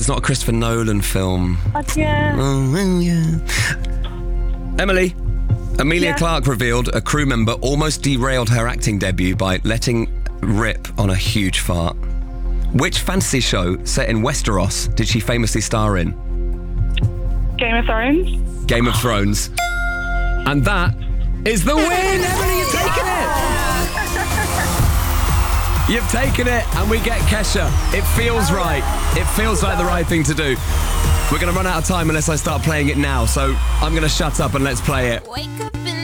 It's not a Christopher Nolan film. Yeah. Oh, well, yeah. Emily, Emilia Clarke revealed a crew member almost derailed her acting debut by letting rip on a huge fart. Which fantasy show set in Westeros did she famously star in? Game of Thrones. Game of Thrones. And that is the win! Emily, you've taken it! You've taken it, and we get Kesha. It feels right. It feels like the right thing to do. We're going to run out of time unless I start playing it now, so I'm going to shut up and let's play it. Wake up in